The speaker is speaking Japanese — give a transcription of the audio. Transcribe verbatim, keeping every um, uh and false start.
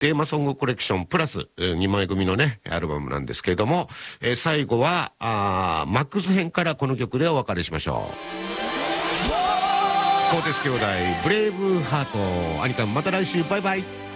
テーマソングコレクションプラスにまい組のねアルバムなんですけれども、えー、最後はあマックス編からこの曲でお別れしましょう。コーテス兄弟ブレイブハート。アニカンまた来週バイバイ。